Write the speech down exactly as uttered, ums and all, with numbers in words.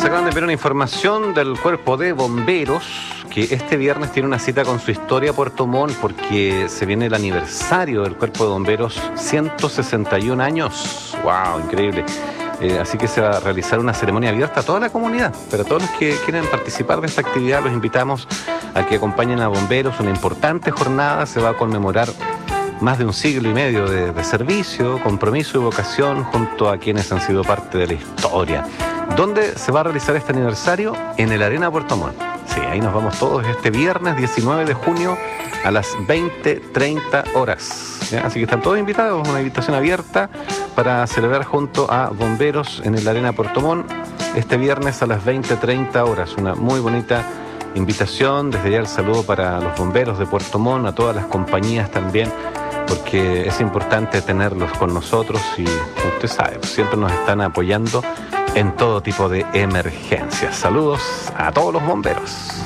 acaban de ver una información del Cuerpo de Bomberos que este viernes tiene una cita con su historia Puerto Montt porque se viene el aniversario del Cuerpo de Bomberos, ciento sesenta y un años. ¡Wow! Increíble. Eh, así que se va a realizar una ceremonia abierta a toda la comunidad. Pero a todos los que quieren participar de esta actividad los invitamos a que acompañen a Bomberos. Una importante jornada, se va a conmemorar más de un siglo y medio de, de servicio, compromiso y vocación junto a quienes han sido parte de la historia. ¿Dónde se va a realizar este aniversario? En el Arena Puerto Montt. Sí, ahí nos vamos todos este viernes diecinueve de junio a las veinte treinta horas. ¿Ya? Así que están todos invitados, una invitación abierta para celebrar junto a Bomberos en el Arena Puerto Montt este viernes a las veinte treinta horas. Una muy bonita invitación. Desde ya el saludo para los bomberos de Puerto Montt, a todas las compañías también, porque es importante tenerlos con nosotros y usted sabe, siempre nos están apoyando en todo tipo de emergencias. Saludos a todos los bomberos.